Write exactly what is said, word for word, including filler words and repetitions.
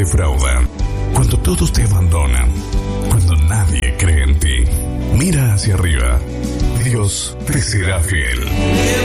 defraudan, cuando todos te abandonan, cuando nadie cree en ti. Mira hacia arriba, Dios te será fiel.